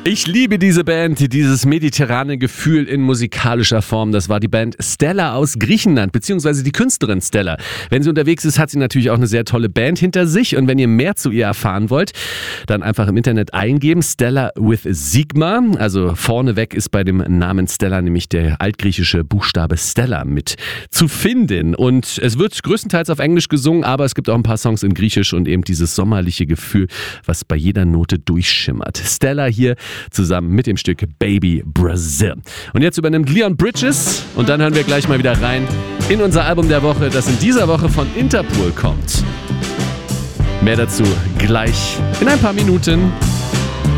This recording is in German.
Ich liebe diese Band, dieses mediterrane Gefühl in musikalischer Form. Das war die Band Stella aus Griechenland, beziehungsweise die Künstlerin Stella. Wenn sie unterwegs ist, hat sie natürlich auch eine sehr tolle Band hinter sich. Und wenn ihr mehr zu ihr erfahren wollt, dann einfach im Internet eingeben, Stella with Sigma. Also vorneweg ist bei dem Namen Stella nämlich der altgriechische Buchstabe Stella mit zu finden. Und es wird größtenteils auf Englisch gesungen, aber es gibt auch ein paar Songs in Griechisch und eben dieses sommerliche Gefühl, was bei jeder Note durchschimmert. Stella hier zusammen mit dem Stück Baby Brazil. Und jetzt übernimmt Leon Bridges und dann hören wir gleich mal wieder rein in unser Album der Woche, das in dieser Woche von Interpol kommt. Mehr dazu gleich in ein paar Minuten.